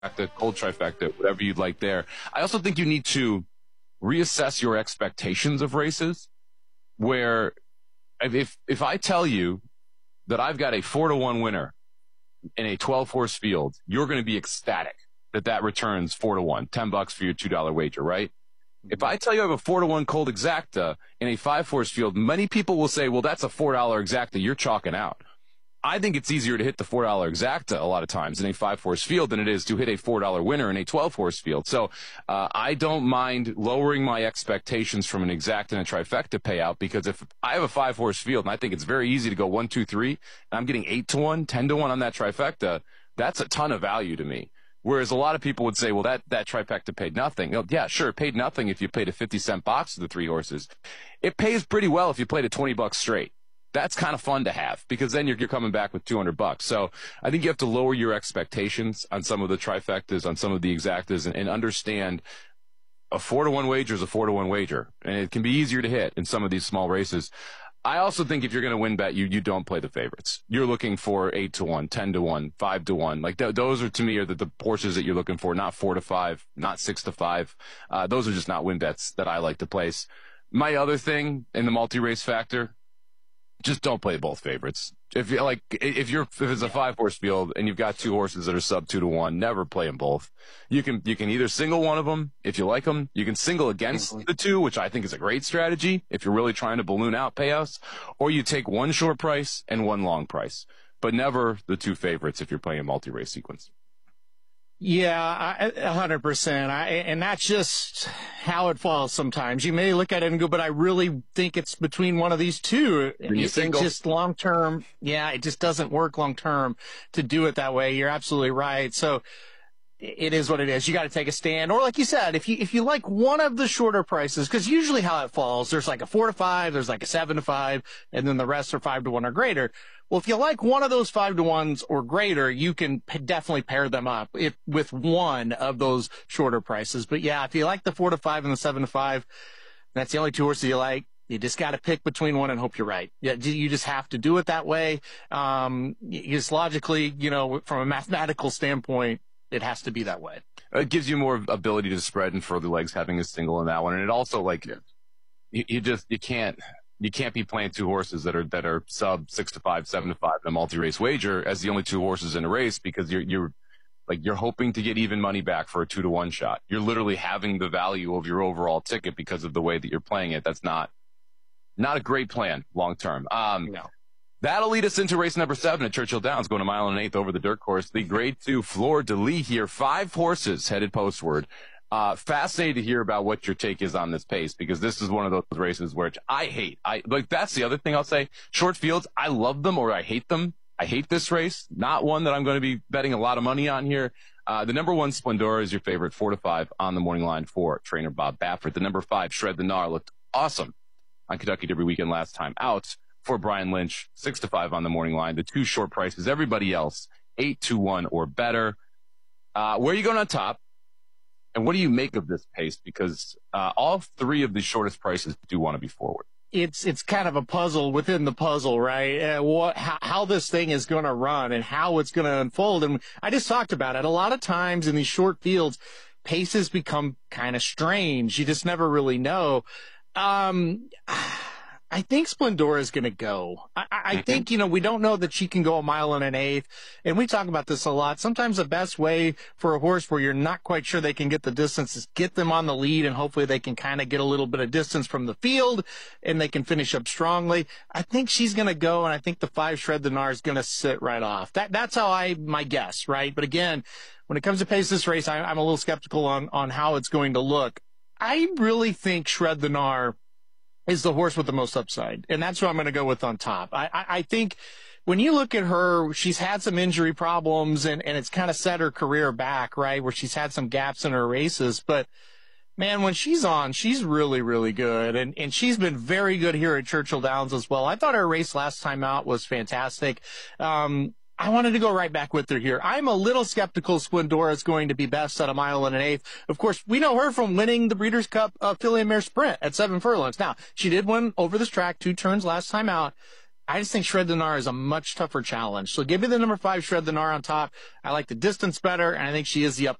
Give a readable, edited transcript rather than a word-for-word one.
cold trifecta, whatever you'd like there. I also think you need to reassess your expectations of races, where if I tell you that I've got a 4-1 winner in a 12-horse field, you're going to be ecstatic that returns 4-1, $10 for your $2 wager, right? If I tell you I have a 4-1 cold exacta in a 5-horse field, many people will say, well, that's a $4 exacta. You're chalking out. I think it's easier to hit the $4 exacta a lot of times in a 5-horse field than it is to hit a $4 winner in a 12-horse field. So I don't mind lowering my expectations from an exacta and a trifecta payout, because if I have a 5-horse field and I think it's very easy to go 1, 2, 3, and I'm getting 8-1, 10-1 on that trifecta, that's a ton of value to me. Whereas a lot of people would say, well, that trifecta paid nothing. Yeah, sure, it paid nothing if you paid a 50-cent box to the 3 horses. It pays pretty well if you played a $20 straight. That's kind of fun to have, because then you're coming back with $200. So I think you have to lower your expectations on some of the trifectas, on some of the exactas, and understand a 4-1 wager is a 4-1 wager, and it can be easier to hit in some of these small races. I also think if you're going to win bet, you don't play the favorites. You're looking for 8-1, 10-1, 5-1. Like those are, to me, are the horses that you're looking for, not 4-5, not 6-5. Those are just not win bets that I like to place. My other thing in the multi-race factor, just don't play both favorites. If it's a 5-horse field and you've got 2 horses that are sub 2-1, never play them both. You can either single one of them if you like them. You can single against the 2, which I think is a great strategy if you're really trying to balloon out payouts, or you take one short price and one long price, but never the 2 favorites if you're playing a multi-race sequence. Yeah, 100%. And that's just how it falls sometimes. You may look at it and go, but I really think it's between one of these 2. It's just long term. Yeah, it just doesn't work long term to do it that way. You're absolutely right. So it is what it is. You got to take a stand. Or like you said, if you like one of the shorter prices, because usually how it falls, there's like a 4-5, there's like a 7-5, and then the rest are 5-1 or greater. Well, if you like one of those 5-1s or greater, you can definitely pair them up with one of those shorter prices. But yeah, if you like the 4-5 and the 7-5, that's the only 2 horses you like. You just got to pick between one and hope you're right. Yeah, you just have to do it that way. Just logically, from a mathematical standpoint, it has to be that way. It gives you more ability to spread and further legs having a single in that one. And it also, you can't be playing 2 horses that are sub 6-5, 7-5 in a multi-race wager as the only 2 horses in a race, because you're hoping to get even money back for a 2-1 shot. You're literally having the value of your overall ticket because of the way that you're playing it. That's not a great plan long term. No. That'll lead us into race number 7 at Churchill Downs, going a mile and an eighth over the dirt course. The grade 2 Fleur de Lis here. 5 horses headed postward. Fascinated to hear about what your take is on this pace, because this is one of those races which I hate. That's the other thing I'll say. Short fields, I love them or I hate them. I hate this race. Not one that I'm going to be betting a lot of money on here. The number 1 Splendora is your favorite, 4-5 on the morning line for trainer Bob Baffert. The number 5 Shred the Gnar looked awesome on Kentucky Derby weekend last time out for Brian Lynch, 6-5 on the morning line. The 2 short prices, everybody else, 8-1 or better. Where are you going on top? And what do you make of this pace? Because all 3 of the shortest prices do want to be forward. It's kind of a puzzle within the puzzle, right? How this thing is going to run and how it's going to unfold. And I just talked about it. A lot of times in these short fields, paces become kind of strange. You just never really know. I think Splendora is going to go. I think, we don't know that she can go a mile and an eighth. And we talk about this a lot. Sometimes the best way for a horse where you're not quite sure they can get the distance is get them on the lead, and hopefully they can kind of get a little bit of distance from the field and they can finish up strongly. I think she's going to go, and I think the 5 Shred the Gnar is going to sit right off. That's my guess, right? But again, when it comes to pace this race, I'm a little skeptical on how it's going to look. I really think Shred the Gnar is the horse with the most upside, and that's who I'm going to go with on top. I think when you look at her, she's had some injury problems, and it's kind of set her career back, right, where she's had some gaps in her races. But, man, when she's on, she's really, really good, and she's been very good here at Churchill Downs as well. I thought her race last time out was fantastic. I wanted to go right back with her here. I'm a little skeptical Splendora is going to be best at a mile and an eighth. Of course, we know her from winning the Breeders' Cup filly and mare sprint at 7 furlongs. Now, she did win over this track 2 turns last time out. I just think Shred Dinar is a much tougher challenge. So give me the number 5 Shred Dinar on top. I like the distance better, and I think she is the